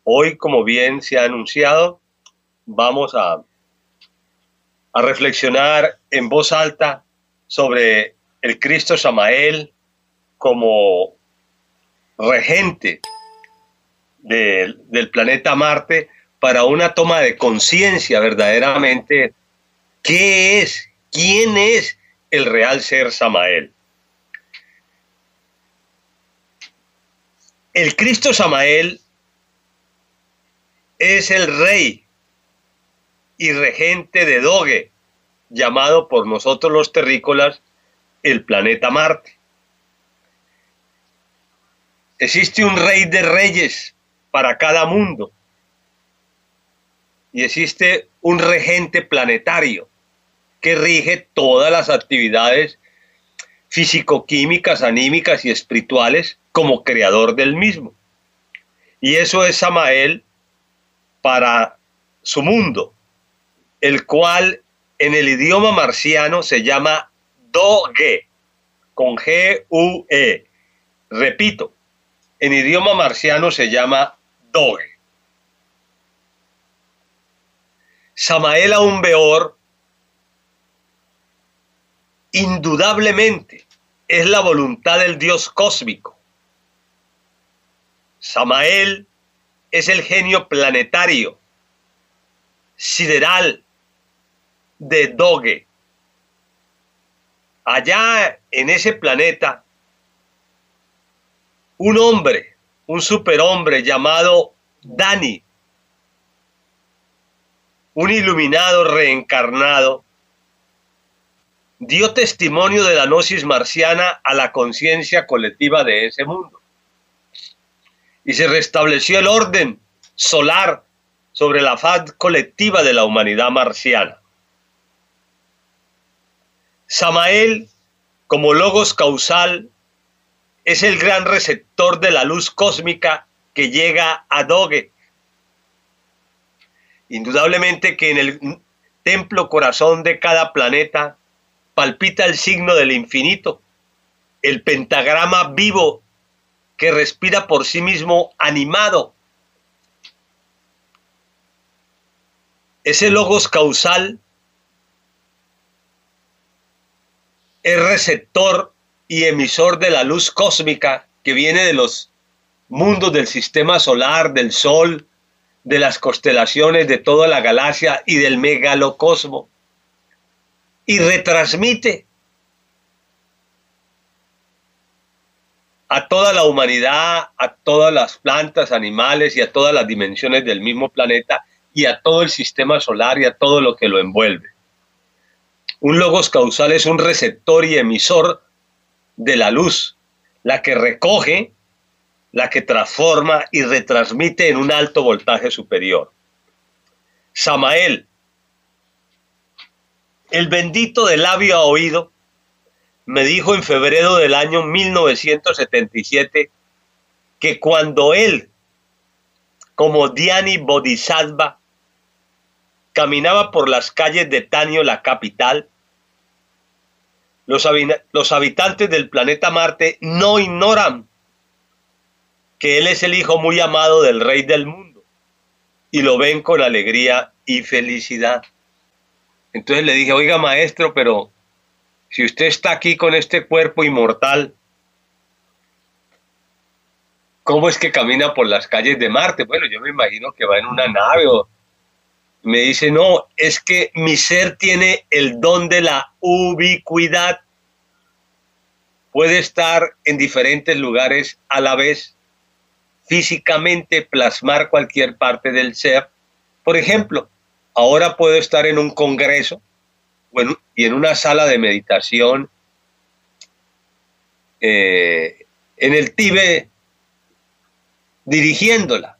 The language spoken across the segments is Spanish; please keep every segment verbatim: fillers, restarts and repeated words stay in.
Hoy, como bien se ha anunciado, vamos a, a reflexionar en voz alta sobre el Cristo Samael como regente de, del planeta Marte para una toma de conciencia verdaderamente. ¿Qué es? ¿Quién es el real ser Samael? El Cristo Samael es el rey y regente de Doge, llamado por nosotros los terrícolas el planeta Marte. Existe un rey de reyes para cada mundo y existe un regente planetario que rige todas las actividades físico-químicas, anímicas y espirituales como creador del mismo. Y eso es Samael para su mundo, el cual en el idioma marciano se llama Doge, con G U E. Repito, en idioma marciano se llama Doge. Samael Aun Beor indudablemente es la voluntad del Dios cósmico. Samael es el genio planetario, sideral de Doge. Allá en ese planeta, un hombre, un superhombre llamado Dani, un iluminado reencarnado, dio testimonio de la gnosis marciana a la conciencia colectiva de ese mundo. Y se restableció el orden solar sobre la faz colectiva de la humanidad marciana. Samael, como logos causal, es el gran receptor de la luz cósmica que llega a Doge. Indudablemente que en el templo corazón de cada planeta palpita el signo del infinito, el pentagrama vivo que respira por sí mismo animado. Ese logos causal es receptor y emisor de la luz cósmica que viene de los mundos del sistema solar, del Sol, de las constelaciones, de toda la galaxia y del megalocosmo, y retransmite a toda la humanidad, a todas las plantas, animales y a todas las dimensiones del mismo planeta y a todo el sistema solar y a todo lo que lo envuelve. Un logos causal es un receptor y emisor de la luz, la que recoge, la que transforma y retransmite en un alto voltaje superior. Samael, el bendito de labio a oído, me dijo en febrero del año mil novecientos setenta y siete que cuando él, como Dhyani Bodhisattva, caminaba por las calles de Tanio, la capital, los, los habitantes del planeta Marte no ignoran que él es el hijo muy amado del rey del mundo y lo ven con alegría y felicidad. Entonces le dije, oiga maestro, pero si usted está aquí con este cuerpo inmortal, ¿cómo es que camina por las calles de Marte? Bueno, yo me imagino que va en una nave. O... Me dice, no, es que mi ser tiene el don de la ubicuidad. Puede estar en diferentes lugares a la vez, físicamente plasmar cualquier parte del ser. Por ejemplo, ahora puedo estar en un congreso bueno, y en una sala de meditación eh, en el Tíbet, dirigiéndola.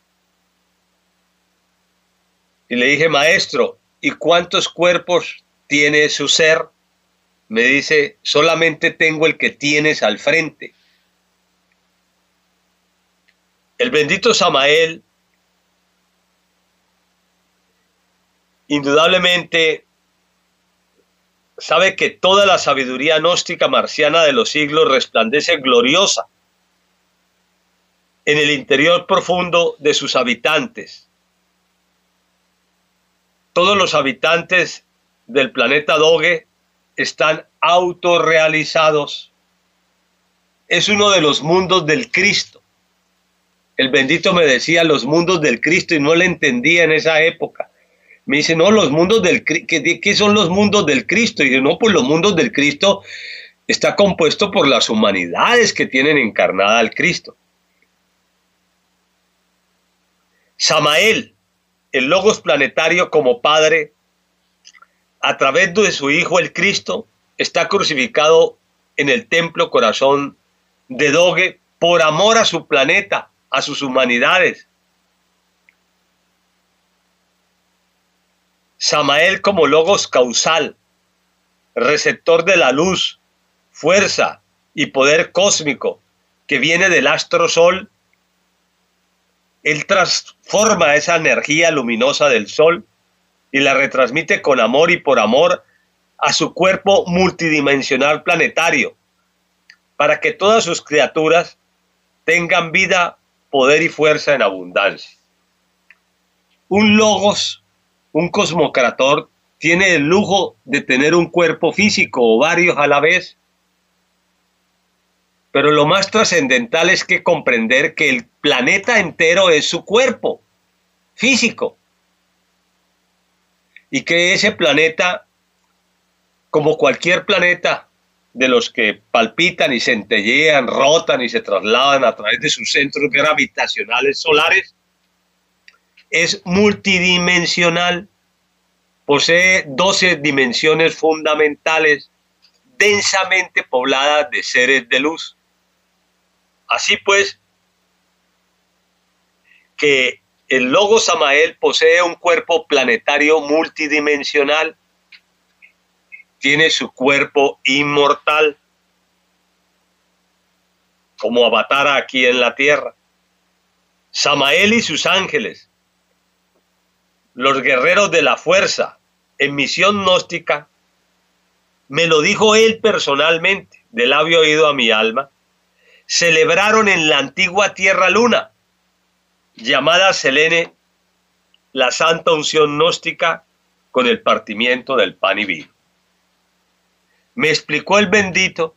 Y le dije, maestro, ¿y cuántos cuerpos tiene su ser? Me dice, solamente tengo el que tienes al frente. El bendito Samael, indudablemente, sabe que toda la sabiduría gnóstica marciana de los siglos resplandece gloriosa en el interior profundo de sus habitantes. Todos los habitantes del planeta Doge están autorrealizados. Es uno de los mundos del Cristo. El bendito me decía los mundos del Cristo y no le entendía en esa época. Me dice, no, los mundos del Cristo, ¿qué, ¿qué son los mundos del Cristo? Y yo, no, pues los mundos del Cristo está compuesto por las humanidades que tienen encarnada al Cristo. Samael, el Logos planetario como Padre, a través de su Hijo el Cristo, está crucificado en el templo corazón de Doge por amor a su planeta, a sus humanidades. Samael como Logos causal, receptor de la luz, fuerza y poder cósmico que viene del astro sol. Él transforma esa energía luminosa del sol y la retransmite con amor y por amor a su cuerpo multidimensional planetario, para que todas sus criaturas tengan vida, poder y fuerza en abundancia. Un Logos, un cosmocrator, tiene el lujo de tener un cuerpo físico o varios a la vez, pero lo más trascendental es que comprender que el planeta entero es su cuerpo físico y que ese planeta, como cualquier planeta de los que palpitan y centellean, rotan y se trasladan a través de sus centros gravitacionales solares, es multidimensional, posee doce dimensiones fundamentales densamente pobladas de seres de luz. Así pues, que el Logos Samael posee un cuerpo planetario multidimensional, tiene su cuerpo inmortal, como Avatara aquí en la tierra. Samael y sus ángeles, los guerreros de la fuerza, en misión gnóstica, me lo dijo él personalmente, de labio oído a mi alma, celebraron en la antigua Tierra Luna, llamada Selene, la santa unción gnóstica con el partimiento del pan y vino. Me explicó el bendito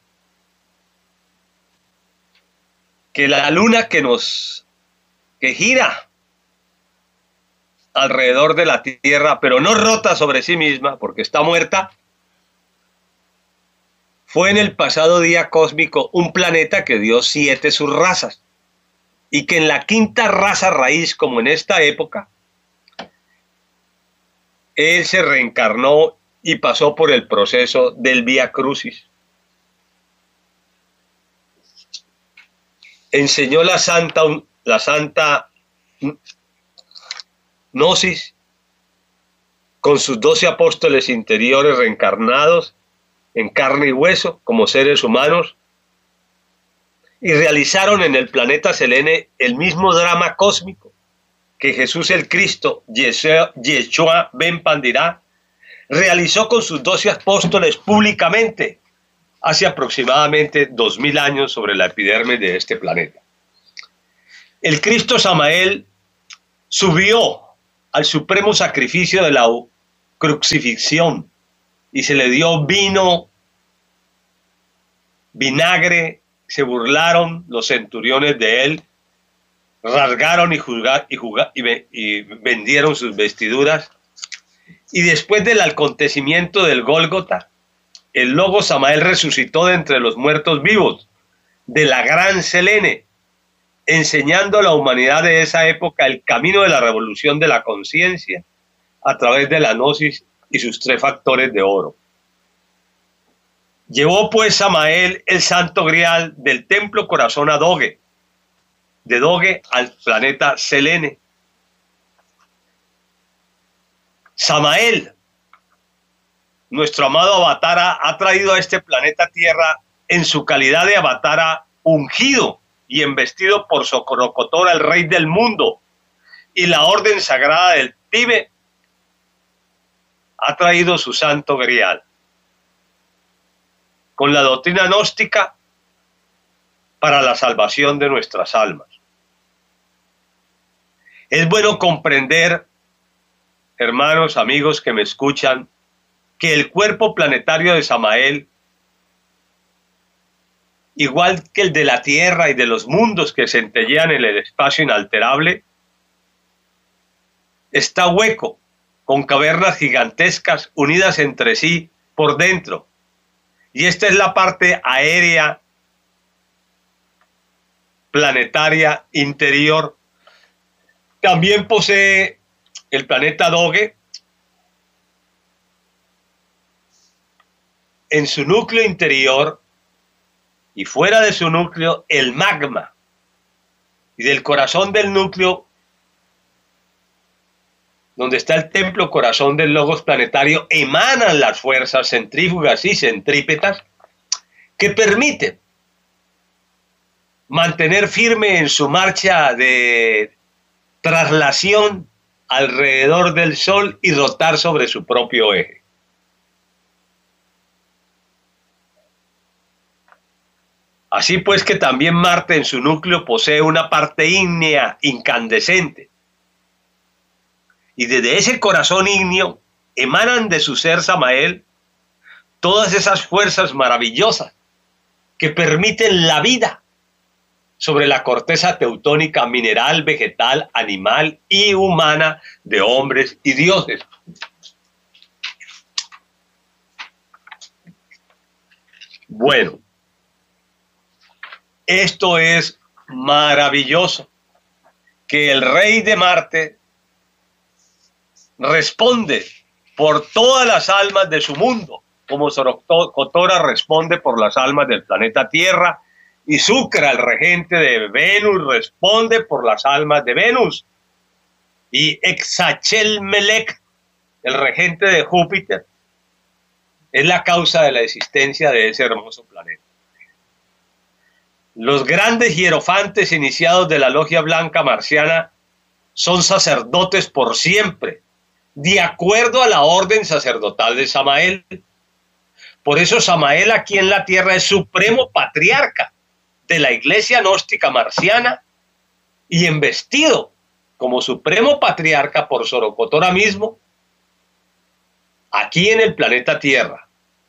que la luna que nos, que gira alrededor de la Tierra, pero no rota sobre sí misma porque está muerta, fue en el pasado día cósmico un planeta que dio siete subrazas y que en la quinta raza raíz, como en esta época, él se reencarnó y pasó por el proceso del Vía Crucis. Enseñó la santa, la santa Gnosis con sus doce apóstoles interiores reencarnados en carne y hueso como seres humanos, y realizaron en el planeta Selene el mismo drama cósmico que Jesús el Cristo, Yeshua Ben Pandirá, realizó con sus doce apóstoles públicamente hace aproximadamente dos mil años sobre la epidermis de este planeta. El Cristo Samael subió al supremo sacrificio de la crucifixión y se le dio vino, vinagre, se burlaron los centuriones de él, rasgaron y, juzgar, y, jugar, y, y vendieron sus vestiduras. Y después del acontecimiento del Gólgota, el Logos Samael resucitó de entre los muertos vivos de la gran Selene, enseñando a la humanidad de esa época el camino de la revolución de la conciencia a través de la gnosis y sus tres factores de oro. Llevó pues Samael el santo grial del templo corazón a Doge, de Doge al planeta Selene. Samael, nuestro amado Avatara, ha traído a este planeta Tierra en su calidad de Avatara ungido y embestido por Socorocotora, el rey del mundo, y la orden sagrada del Tíbet, ha traído su santo grial con la doctrina gnóstica para la salvación de nuestras almas. Es bueno comprender, hermanos, amigos que me escuchan, que el cuerpo planetario de Samael, igual que el de la Tierra y de los mundos que centellean en el espacio inalterable, está hueco, con cavernas gigantescas unidas entre sí por dentro. Y esta es la parte aérea planetaria interior. También posee el planeta Doge en su núcleo interior y fuera de su núcleo el magma. Y del corazón del núcleo, donde está el templo corazón del logos planetario, emanan las fuerzas centrífugas y centrípetas que permiten mantener firme en su marcha de traslación alrededor del Sol y rotar sobre su propio eje. Así pues que también Marte en su núcleo posee una parte ígnea incandescente. Y desde ese corazón ígneo emanan de su ser Samael todas esas fuerzas maravillosas que permiten la vida sobre la corteza teutónica mineral, vegetal, animal y humana de hombres y dioses. Bueno, esto es maravilloso, que el rey de Marte responde por todas las almas de su mundo, como Sorocotora responde por las almas del planeta Tierra, y Sucra, el regente de Venus, responde por las almas de Venus, y Exachelmelech, el regente de Júpiter, es la causa de la existencia de ese hermoso planeta. Los grandes hierofantes iniciados de la logia blanca marciana son sacerdotes por siempre, de acuerdo a la orden sacerdotal de Samael. Por eso Samael aquí en la tierra es supremo patriarca de la iglesia gnóstica marciana y investido como supremo patriarca por Sorocotora mismo aquí en el planeta Tierra.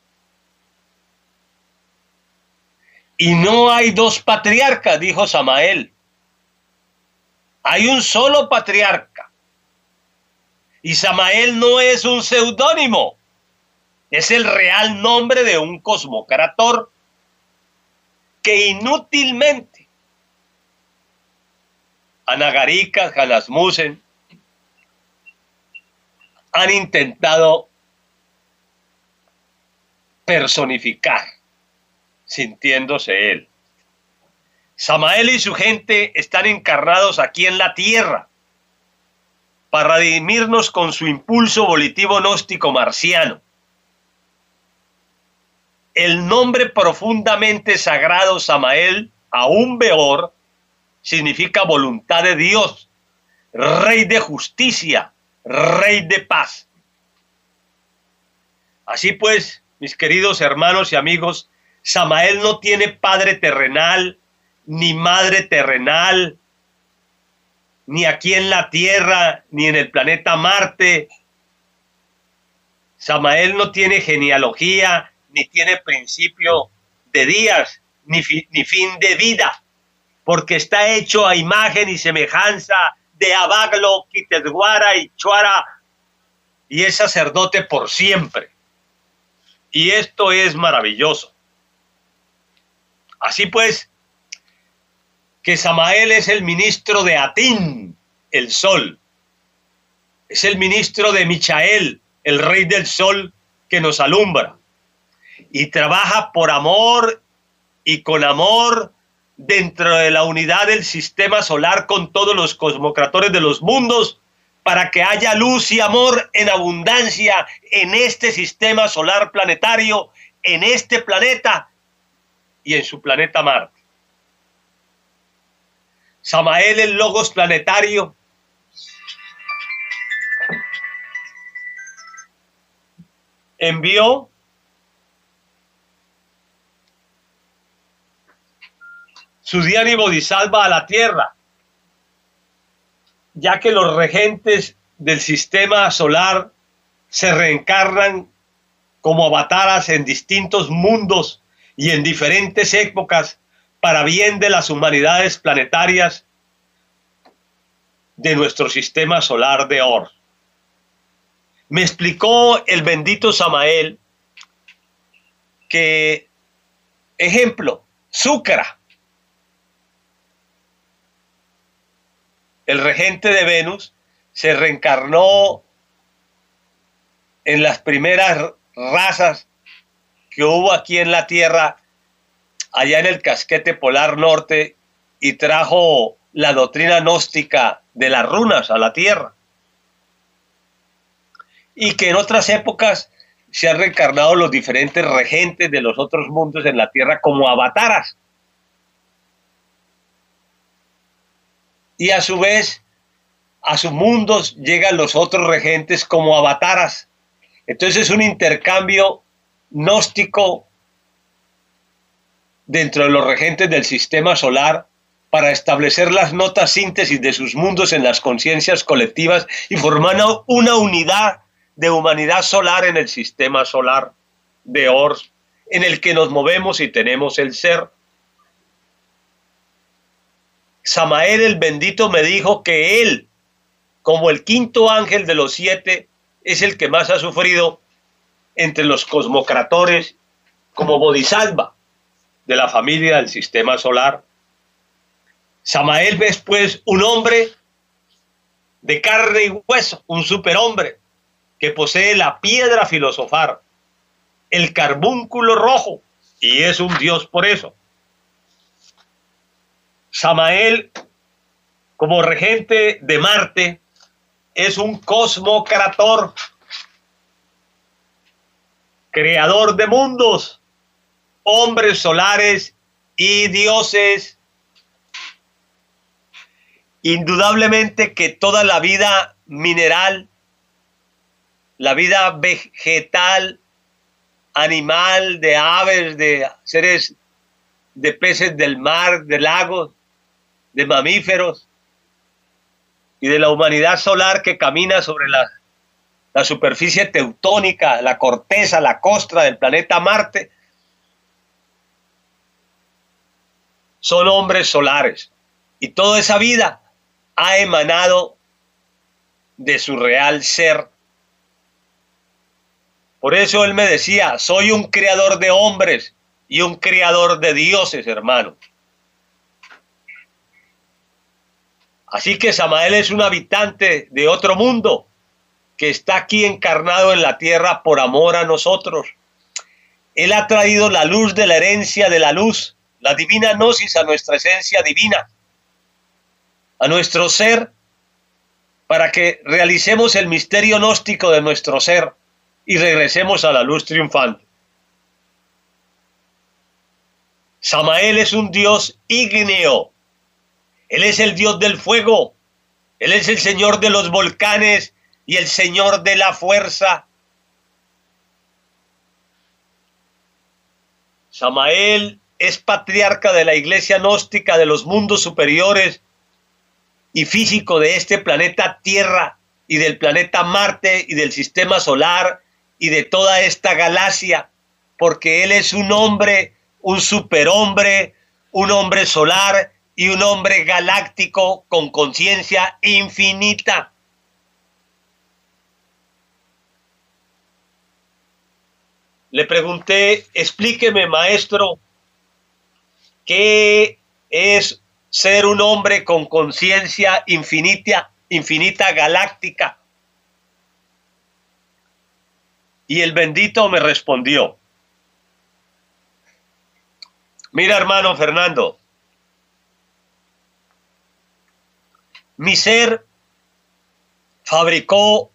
Y no hay dos patriarcas, dijo Samael. Hay un solo patriarca. Y Samael no es un seudónimo. Es el real nombre de un cosmocrator que inútilmente Anagaricas, Janasmussen han intentado personificar, sintiéndose él. Samael y su gente están encarnados aquí en la tierra para redimirnos con su impulso volitivo gnóstico marciano. El nombre profundamente sagrado Samael, aún peor, significa voluntad de Dios, rey de justicia, rey de paz. Así pues, mis queridos hermanos y amigos, Samael no tiene padre terrenal, ni madre terrenal, ni aquí en la Tierra, ni en el planeta Marte. Samael no tiene genealogía, ni tiene principio de días, ni, fi, ni fin de vida, porque está hecho a imagen y semejanza de Abaglo, Quitedguara y Chuara, y es sacerdote por siempre. Y esto es maravilloso. Así pues, que Samael es el ministro de Atín, el sol. Es el ministro de Michael, el rey del sol que nos alumbra. Y trabaja por amor y con amor dentro de la unidad del sistema solar con todos los cosmocratores de los mundos para que haya luz y amor en abundancia en este sistema solar planetario, en este planeta y en su planeta Marte. Samael, el logos planetario, envió su Dhyani Bodhisattva a la tierra ya que los regentes del sistema solar se reencarnan como avataras en distintos mundos y en diferentes épocas para bien de las humanidades planetarias de nuestro sistema solar de Or. Me explicó el bendito Samael que, ejemplo, Zúcara, el regente de Venus, se reencarnó en las primeras razas que hubo aquí en la Tierra, allá en el casquete polar norte, y trajo la doctrina gnóstica de las runas a la Tierra. Y que en otras épocas se han reencarnado los diferentes regentes de los otros mundos en la Tierra como avataras. Y a su vez, a sus mundos llegan los otros regentes como avataras. Entonces es un intercambio gnóstico dentro de los regentes del sistema solar para establecer las notas síntesis de sus mundos en las conciencias colectivas y formar una unidad de humanidad solar en el sistema solar de Or, en el que nos movemos y tenemos el ser. Samael el bendito me dijo que él, como el quinto ángel de los siete, es el que más ha sufrido entre los cosmocratores como bodhisattva de la familia del sistema solar. Samael es pues un hombre de carne y hueso, un superhombre que posee la piedra filosofal, el carbúnculo rojo, y es un dios por eso. Samael, como regente de Marte, es un cosmocrator, creador de mundos, hombres solares y dioses. Indudablemente que toda la vida mineral, la vida vegetal, animal, de aves, de seres, de peces del mar, de lagos, de mamíferos y de la humanidad solar que camina sobre la, la superficie teutónica, la corteza, la costra del planeta Marte, son hombres solares. Y toda esa vida ha emanado de su real ser. Por eso él me decía, soy un creador de hombres y un creador de dioses, hermano. Así que Samael es un habitante de otro mundo que está aquí encarnado en la tierra por amor a nosotros. Él ha traído la luz de la herencia de la luz, la divina gnosis a nuestra esencia divina, a nuestro ser, para que realicemos el misterio gnóstico de nuestro ser y regresemos a la luz triunfante. Samael es un dios ígneo. Él es el dios del fuego. Él es el señor de los volcanes y el señor de la fuerza. Samael es patriarca de la iglesia gnóstica de los mundos superiores y físico de este planeta Tierra y del planeta Marte y del sistema solar y de toda esta galaxia, porque él es un hombre, un superhombre, un hombre solar y un hombre galáctico con conciencia infinita. Le pregunté, explíqueme, maestro, ¿qué es ser un hombre con conciencia infinita, infinita galáctica? Y el bendito me respondió, mira, hermano Fernando, mi ser fabricó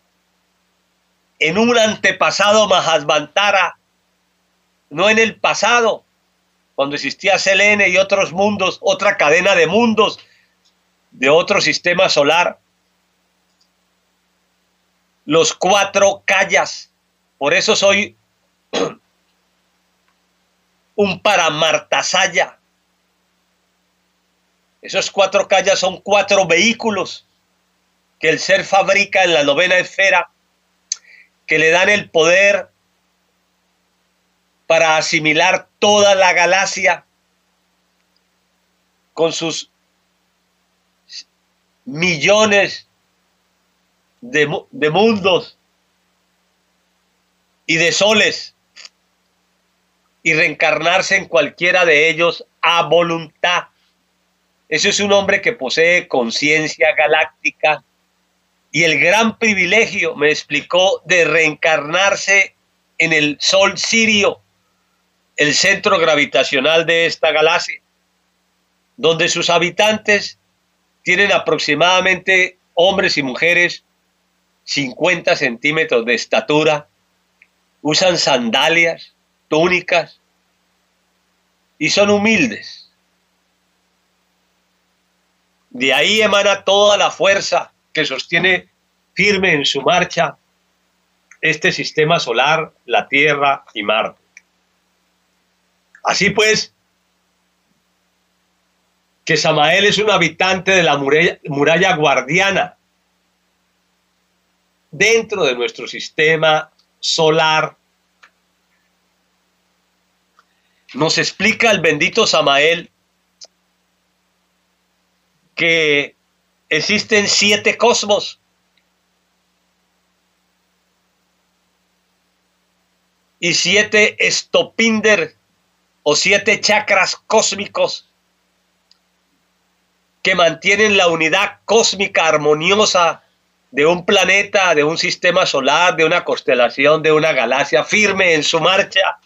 en un antepasado Mahasvantara, no en el pasado, cuando existía Selene y otros mundos, otra cadena de mundos de otro sistema solar, los cuatro kayas. Por eso soy un Paramartasaya. Esos cuatro kayas son cuatro vehículos que el ser fabrica en la novena esfera, que le dan el poder para asimilar toda la galaxia con sus millones de, de mundos y de soles, y reencarnarse en cualquiera de ellos a voluntad. Ese es un hombre que posee conciencia galáctica y el gran privilegio, me explicó, de reencarnarse en el Sol Sirio, el centro gravitacional de esta galaxia, donde sus habitantes tienen aproximadamente, hombres y mujeres, cincuenta centímetros de estatura, usan sandalias, túnicas y son humildes. De ahí emana toda la fuerza que sostiene firme en su marcha este sistema solar, la Tierra y Marte. Así pues, que Samael es un habitante de la muralla, muralla guardiana dentro de nuestro sistema solar. Nos explica el bendito Samael que existen siete cosmos y siete estopinder o siete chakras cósmicos que mantienen la unidad cósmica armoniosa de un planeta, de un sistema solar, de una constelación, de una galaxia firme en su marcha.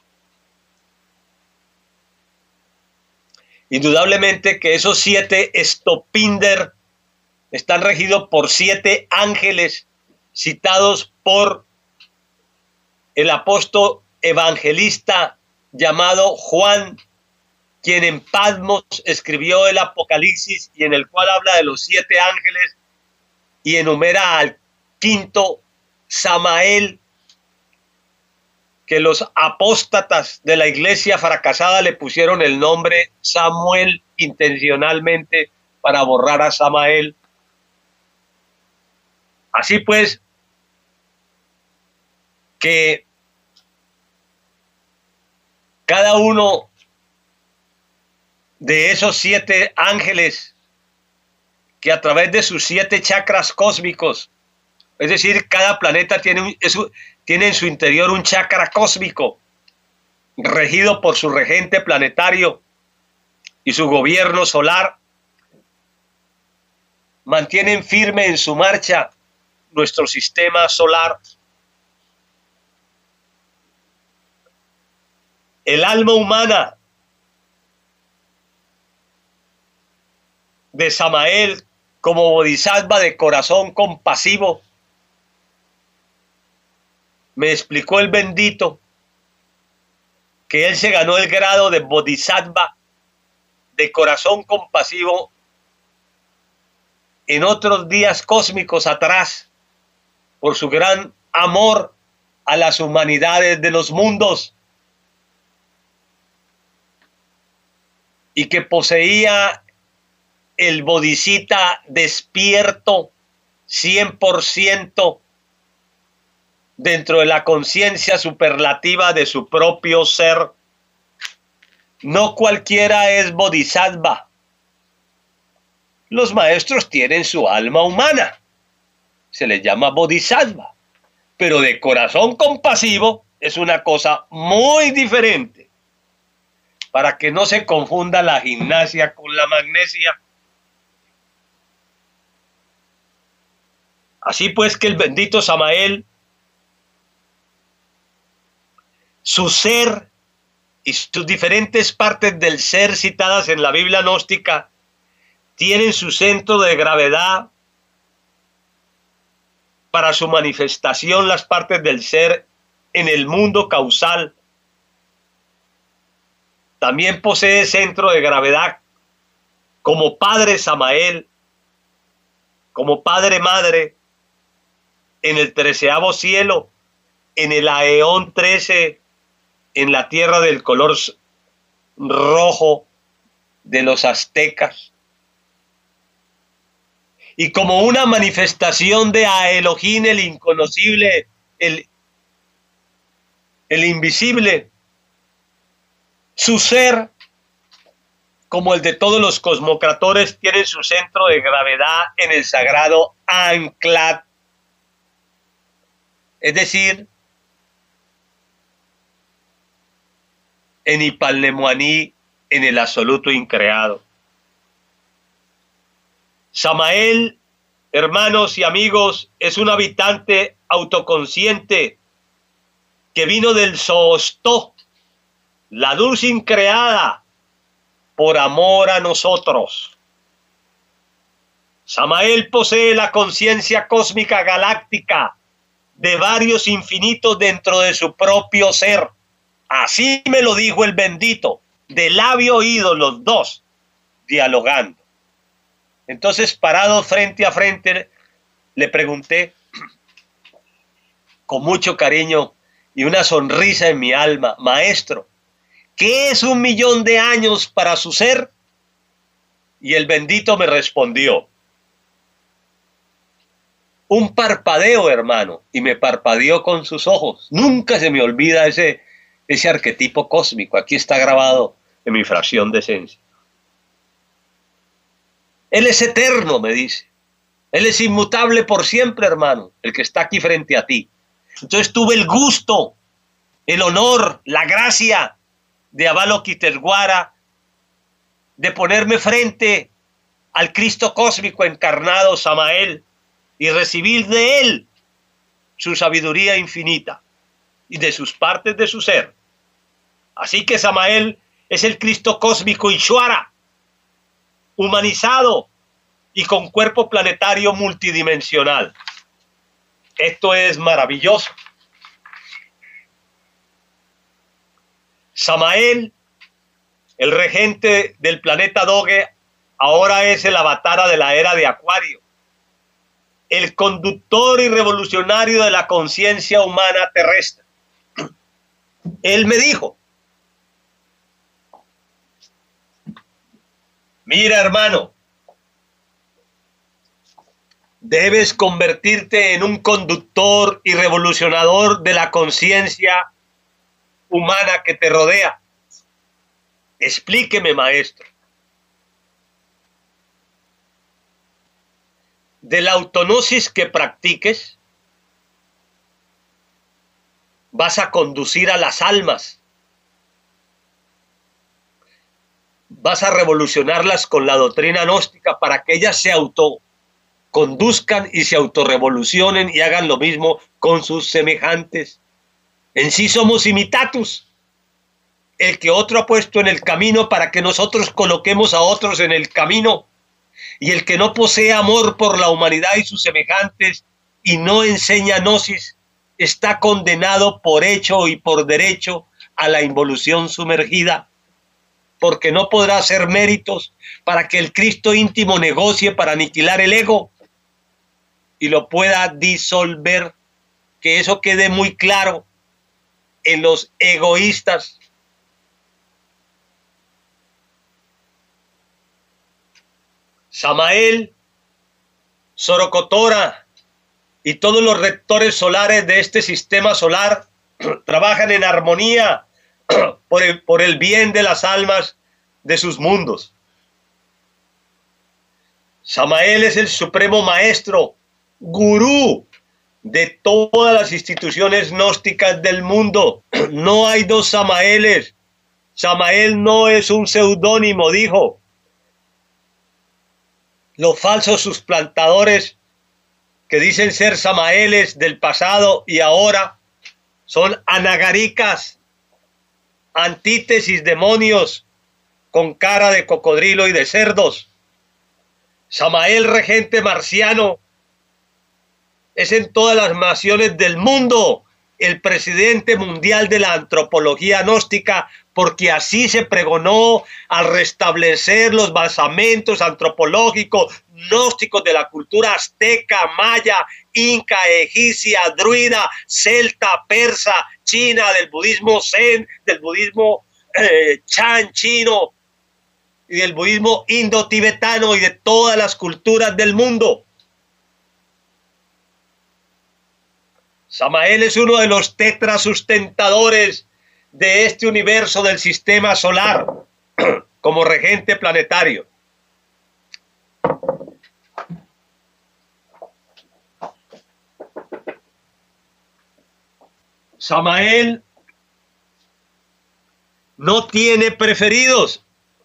Indudablemente que esos siete estopinder están regidos por siete ángeles citados por el apóstol evangelista llamado Juan, quien en Patmos escribió el Apocalipsis y en el cual habla de los siete ángeles y enumera al quinto, Samael, que los apóstatas de la iglesia fracasada le pusieron el nombre Samuel intencionalmente para borrar a Samael. Así pues, que cada uno de esos siete ángeles que a través de sus siete chakras cósmicos, es decir, cada planeta tiene, un, es, tiene en su interior un chakra cósmico regido por su regente planetario y su gobierno solar, mantienen firme en su marcha nuestro sistema solar. El alma humana de Samael como bodhisattva de corazón compasivo, me explicó el bendito que él se ganó el grado de bodhisattva de corazón compasivo en otros días cósmicos atrás, por su gran amor a las humanidades de los mundos, y que poseía el bodhisattva despierto cien por ciento dentro de la conciencia superlativa de su propio ser. No cualquiera es bodhisattva. Los maestros tienen su alma humana, se les llama bodhisattva, pero de corazón compasivo es una cosa muy diferente, para que no se confunda la gimnasia con la magnesia. Así pues que el bendito Samael, su ser y sus diferentes partes del ser citadas en la Biblia gnóstica tienen su centro de gravedad para su manifestación, las partes del ser en el mundo causal. También posee centro de gravedad como padre Samael, como padre madre, en el treceavo cielo, en el Aeón trece, en la tierra del color rojo de los aztecas. y como una manifestación de a Elohim, el inconocible, el, el invisible, su ser, como el de todos los cosmocratores, tiene su centro de gravedad en el sagrado Anklat, es decir, en Ipalnemuaní, en el absoluto increado. Samael, hermanos y amigos, es un habitante autoconsciente que vino del Zoostó, la luz increada, por amor a nosotros. Samael posee la conciencia cósmica galáctica de varios infinitos dentro de su propio ser. Así me lo dijo el bendito, de labio oído los dos, dialogando. Entonces, parado frente a frente, le pregunté con mucho cariño y una sonrisa en mi alma: maestro, ¿qué es un millón de años para su ser? Y el bendito me respondió: un parpadeo, hermano. Y me parpadeó con sus ojos. Nunca se me olvida ese, ese arquetipo cósmico. Aquí está grabado en mi fracción de esencia. Él es eterno, me dice. Él es inmutable por siempre, hermano, el que está aquí frente a ti. Entonces tuve el gusto, el honor, la gracia de Avalokitesvara, de ponerme frente al Cristo cósmico encarnado, Samael, y recibir de él su sabiduría infinita y de sus partes de su ser. Así que Samael es el Cristo cósmico Ishvara, humanizado y con cuerpo planetario multidimensional. Esto es maravilloso. Samael, el regente del planeta Doge, ahora es el avatara de la era de Acuario, el conductor y revolucionario de la conciencia humana terrestre. Él me dijo: mira, hermano, debes convertirte en un conductor y revolucionador de la conciencia humana que te rodea. Explíqueme, maestro. De la autognosis que practiques, vas a conducir a las almas. Vas a revolucionarlas con la doctrina gnóstica para que ellas se autoconduzcan y se autorrevolucionen y hagan lo mismo con sus semejantes. En sí somos imitatus, el que otro ha puesto en el camino para que nosotros coloquemos a otros en el camino. Y el que no posee amor por la humanidad y sus semejantes y no enseña gnosis, está condenado por hecho y por derecho a la involución sumergida, porque no podrá hacer méritos para que el Cristo íntimo negocie para aniquilar el ego y lo pueda disolver. Que eso quede muy claro en los egoístas. Samael, Sorocotora y todos los rectores solares de este sistema solar trabajan en armonía por el, por el bien de las almas de sus mundos. Samael es el supremo maestro, gurú de todas las instituciones gnósticas del mundo. No hay dos Samaeles. Samael no es un seudónimo, dijo. Los falsos suplantadores que dicen ser Samaeles del pasado y ahora son anagaricas, antítesis, demonios con cara de cocodrilo y de cerdos. Samael, regente marciano, es en todas las naciones del mundo el presidente mundial de la antropología gnóstica, porque así se pregonó al restablecer los basamentos antropológicos gnósticos de la cultura azteca, maya, inca, egipcia, druida, celta, persa, china, del budismo zen, del budismo eh, chan chino y del budismo indo-tibetano y de todas las culturas del mundo. Samael es uno de los tetrasustentadores de este universo del sistema solar como regente planetario. Samael no tiene preferidos.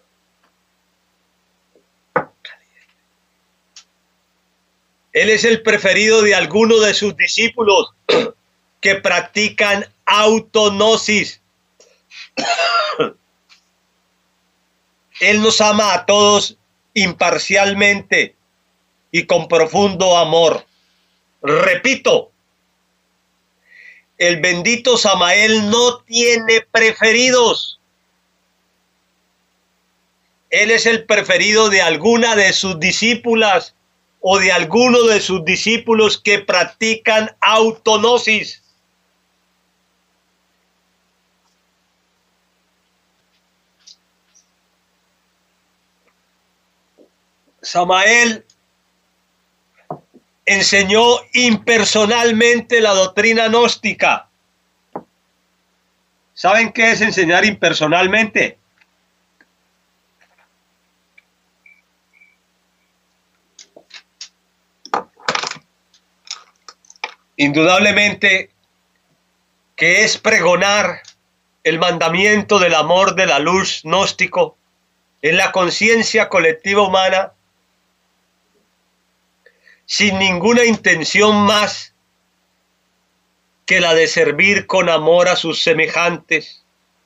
Él es el preferido de algunos de sus discípulos que practican autognosis. Él nos ama a todos imparcialmente y con profundo amor. Repito, el bendito Samael no tiene preferidos. Él es el preferido de alguna de sus discípulas o de alguno de sus discípulos que practican autognosis. Samael enseñó impersonalmente la doctrina gnóstica. ¿Saben qué es enseñar impersonalmente? Indudablemente que es pregonar el mandamiento del amor de la luz gnóstico en la conciencia colectiva humana sin ninguna intención más que la de servir con amor a sus semejantes.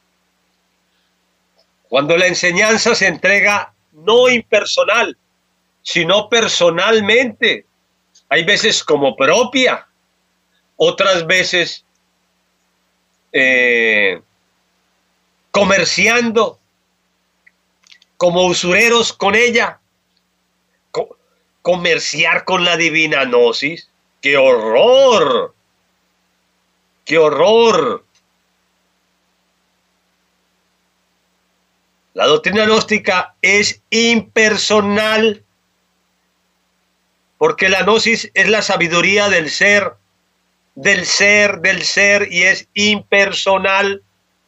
Cuando la enseñanza se entrega no impersonal, sino personalmente, hay veces como propia, otras veces eh, comerciando como usureros con ella. Co- comerciar con la divina gnosis. ¡Qué horror! ¡Qué horror! La doctrina gnóstica es impersonal porque la gnosis es la sabiduría del ser, del ser, del ser y es impersonal.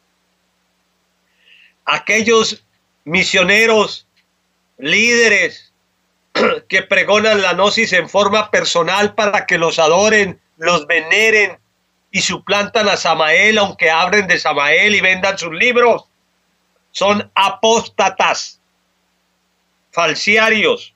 Aquellos misioneros, líderes que pregonan la gnosis en forma personal para que los adoren, los veneren y suplantan a Samael, aunque hablen de Samael y vendan sus libros, son apóstatas, falsiarios.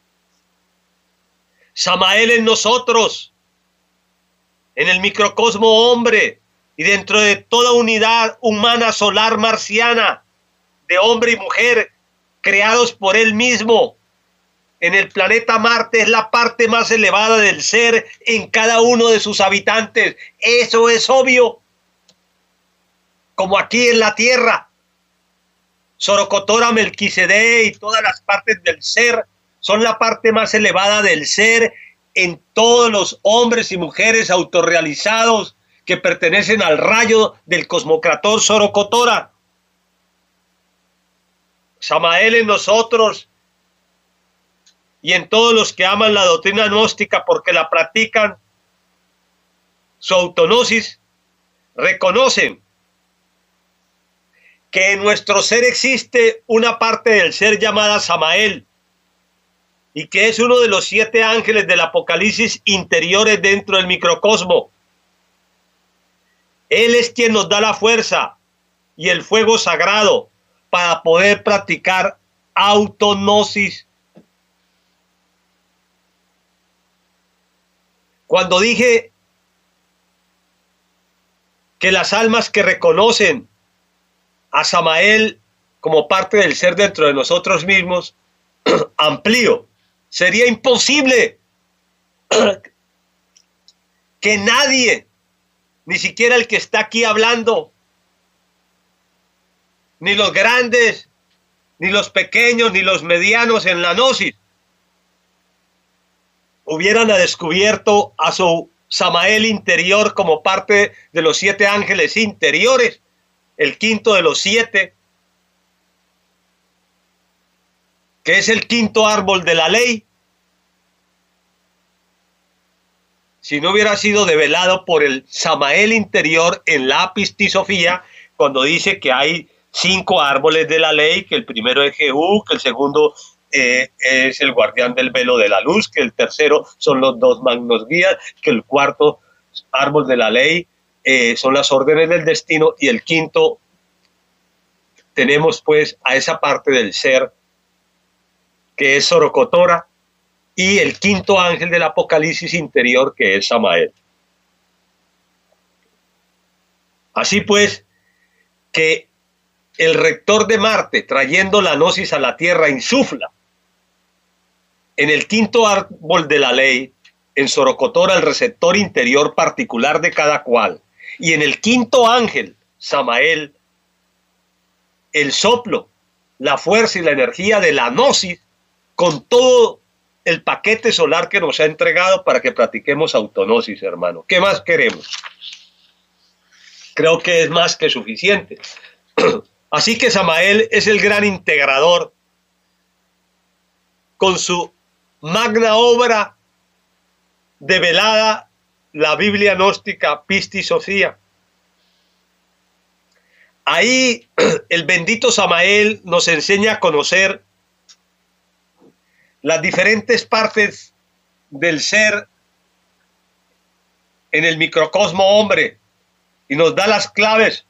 Samael en nosotros, en el microcosmo hombre y dentro de toda unidad humana solar marciana de hombre y mujer creados por él mismo en el planeta Marte, es la parte más elevada del ser en cada uno de sus habitantes. Eso es obvio. Como aquí en la Tierra, Sorocotora, Melquisedec y todas las partes del ser son la parte más elevada del ser en todos los hombres y mujeres autorrealizados que pertenecen al rayo del cosmocrator Sorocotora. Samael en nosotros y en todos los que aman la doctrina gnóstica porque la practican, su autognosis, reconocen que en nuestro ser existe una parte del ser llamada Samael y que es uno de los siete ángeles del Apocalipsis interiores dentro del microcosmo. Él es quien nos da la fuerza y el fuego sagrado para poder practicar autognosis. Cuando dije que las almas que reconocen a Samael como parte del ser dentro de nosotros mismos, amplío, sería imposible que nadie, ni siquiera el que está aquí hablando, ni los grandes, ni los pequeños, ni los medianos en la gnosis, hubieran descubierto a su Samael interior como parte de los siete ángeles interiores, el quinto de los siete, que es el quinto árbol de la ley. si no hubiera sido develado por el Samael interior en la Pistisofía, cuando dice que hay cinco árboles de la ley, que el primero es Jehú, que el segundo eh, es el guardián del velo de la luz, que el tercero son los dos magnos guías, que el cuarto árbol de la ley eh, son las órdenes del destino, y el quinto tenemos pues a esa parte del ser que es Sorocotora, y el quinto ángel del Apocalipsis interior, que es Samael. Así pues, que el rector de Marte, trayendo la gnosis a la tierra, insufla en el quinto árbol de la ley, en Sorocotora, el receptor interior particular de cada cual, y en el quinto ángel, Samael, el soplo, la fuerza y la energía de la gnosis, con todo el paquete solar que nos ha entregado para que practiquemos autognosis, hermano. ¿Qué más queremos? Creo que es más que suficiente. Así que Samael es el gran integrador con su magna obra develada, la Biblia gnóstica Pistisofía. Ahí el bendito Samael nos enseña a conocer las diferentes partes del ser en el microcosmo hombre y nos da las claves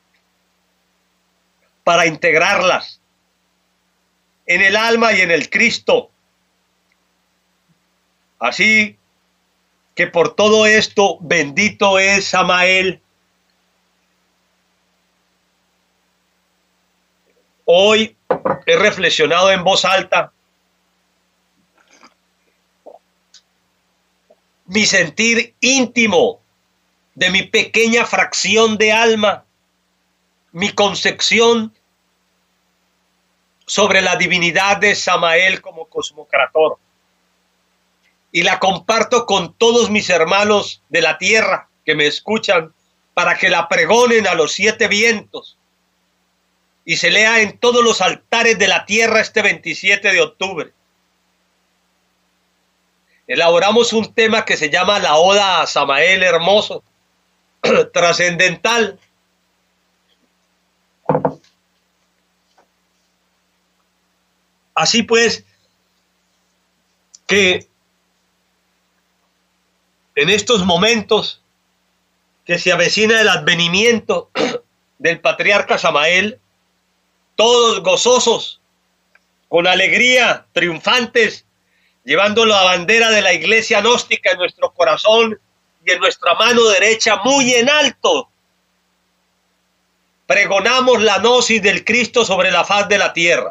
para integrarlas en el alma y en el Cristo. Así que por todo esto, bendito es Samael. Hoy he reflexionado en voz alta mi sentir íntimo de mi pequeña fracción de alma, mi concepción sobre la divinidad de Samael como cosmocrator. Y la comparto con todos mis hermanos de la tierra que me escuchan para que la pregonen a los siete vientos y se lea en todos los altares de la tierra este veintisiete de octubre. Elaboramos un tema que se llama la Oda a Samael Hermoso, trascendental. Así pues, que en estos momentos que se avecina el advenimiento del patriarca Samael, todos gozosos, con alegría, triunfantes, llevando la bandera de la iglesia gnóstica en nuestro corazón y en nuestra mano derecha muy en alto, pregonamos la gnosis del Cristo sobre la faz de la tierra.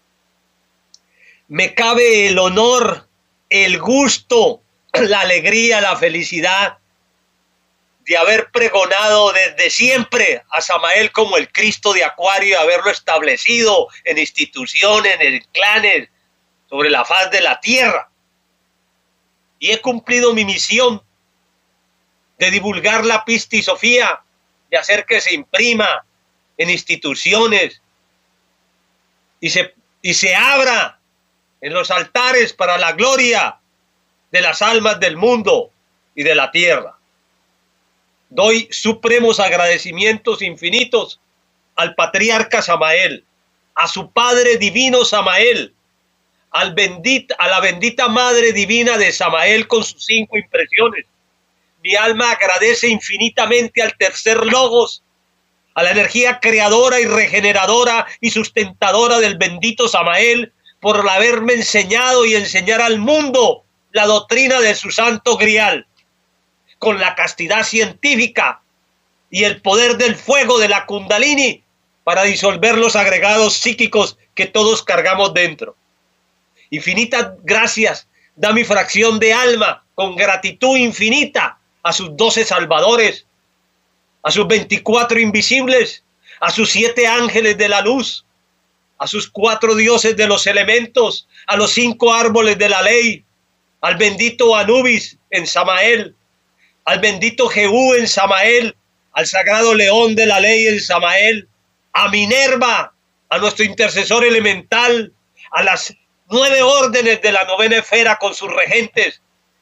Me cabe el honor, el gusto, la alegría, la felicidad de haber pregonado desde siempre a Samael como el Cristo de Acuario, y haberlo establecido en instituciones, en clanes, sobre la faz de la tierra. Y he cumplido mi misión de divulgar la Pistisofía, de hacer que se imprima en instituciones y se, y se abra en los altares para la gloria de las almas del mundo y de la tierra. Doy supremos agradecimientos infinitos al patriarca Samael, a su Padre Divino Samael, al bendita, a la bendita Madre Divina de Samael con sus cinco impresiones. Mi alma agradece infinitamente al tercer Logos, a la energía creadora y regeneradora y sustentadora del bendito Samael, por haberme enseñado y enseñar al mundo la doctrina de su santo grial, con la castidad científica y el poder del fuego de la Kundalini para disolver los agregados psíquicos que todos cargamos dentro. Infinitas gracias da mi fracción de alma con gratitud infinita a sus doce salvadores, a sus veinticuatro invisibles, a sus siete ángeles de la luz, a sus cuatro dioses de los elementos, a los cinco árboles de la ley, al bendito Anubis en Samael, al bendito Jehú en Samael, al sagrado león de la ley en Samael, a Minerva, a nuestro intercesor elemental, a las nueve órdenes de la novena esfera con sus regentes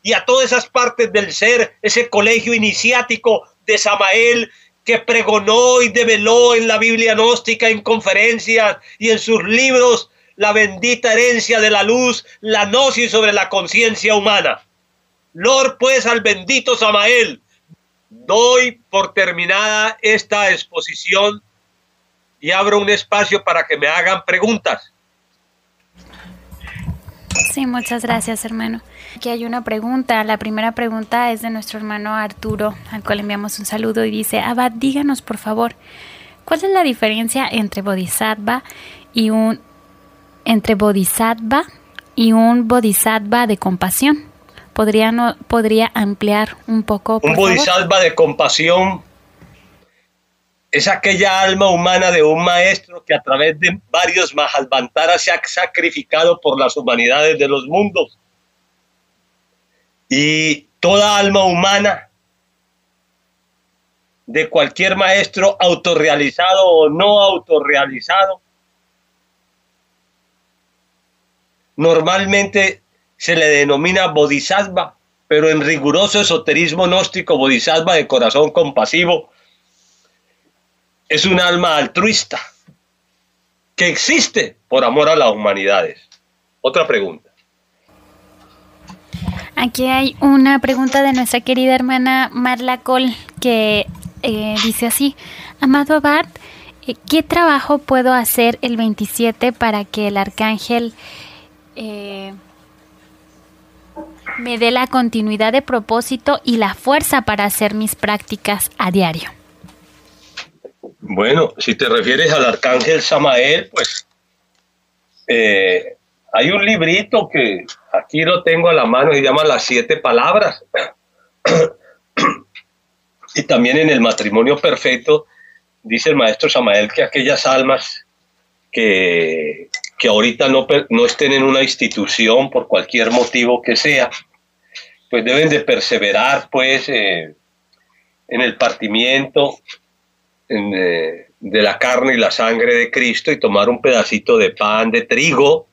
y a todas esas partes del ser, ese colegio iniciático de Samael que pregonó y develó en la Biblia gnóstica, en conferencias y en sus libros la bendita herencia de la luz, la gnosis sobre la conciencia humana. Lord, pues, al bendito Samael, doy por terminada esta exposición y abro un espacio para que me hagan preguntas. Sí, muchas gracias, hermano. Aquí hay una pregunta. La primera pregunta es de nuestro hermano Arturo, al cual enviamos un saludo y dice: Abad, díganos por favor, ¿cuál es la diferencia entre bodhisattva y un entre bodhisattva y un bodhisattva de compasión? ¿Podría, no, ¿Podría ampliar un poco, por Un favor? bodhisattva de compasión es aquella alma humana de un maestro que a través de varios Mahavantaras se ha sacrificado por las humanidades de los mundos. Y toda alma humana de cualquier maestro autorrealizado o no autorrealizado, normalmente se le denomina bodhisattva, pero en riguroso esoterismo gnóstico, bodhisattva de corazón compasivo es un alma altruista que existe por amor a las humanidades. Otra pregunta. Aquí hay una pregunta de nuestra querida hermana Marla Col que eh, dice así: Amado Abad, ¿qué trabajo puedo hacer el veintisiete para que el arcángel eh, me dé la continuidad de propósito y la fuerza para hacer mis prácticas a diario? Bueno, si te refieres al arcángel Samael, pues eh, hay un librito que aquí lo tengo a la mano, se llama Las Siete Palabras. Y también en el Matrimonio Perfecto dice el maestro Samael que aquellas almas que, que ahorita no, no estén en una institución por cualquier motivo que sea, pues deben de perseverar pues eh, en el partimiento en, eh, de la carne y la sangre de Cristo y tomar un pedacito de pan de trigo,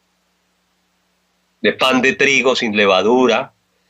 de pan de trigo sin levadura,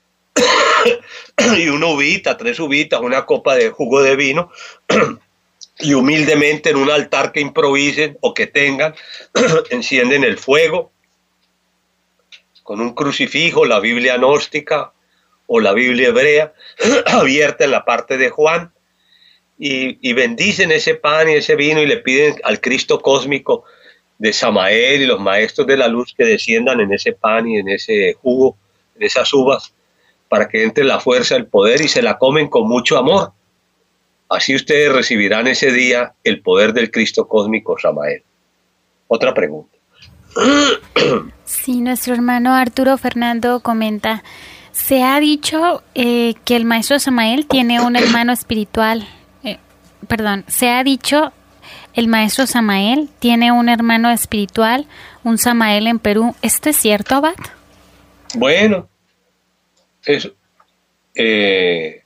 y una uvita, tres uvitas, una copa de jugo de vino, y humildemente en un altar que improvisen o que tengan, encienden el fuego con un crucifijo, la Biblia gnóstica o la Biblia hebrea, abierta en la parte de Juan, y, y bendicen ese pan y ese vino y le piden al Cristo cósmico de Samael y los maestros de la luz que desciendan en ese pan y en ese jugo, en esas uvas, para que entre la fuerza, el poder, y se la comen con mucho amor. Así ustedes recibirán ese día el poder del Cristo cósmico Samael. Otra pregunta. Sí, nuestro hermano Arturo Fernando comenta: se ha dicho eh, que el maestro Samael tiene un hermano espiritual. Eh, perdón, se ha dicho el maestro Samael tiene un hermano espiritual, un Samael en Perú. ¿Esto es cierto, Abad? Bueno, eso, eh,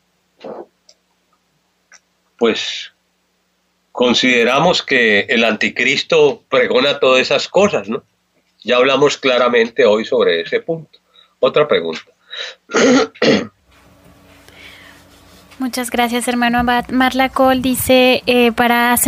pues consideramos que el anticristo pregona todas esas cosas, ¿no? Ya hablamos claramente hoy sobre ese punto. Otra pregunta. Muchas gracias, hermano Abad. Marla Col dice, eh, para hacer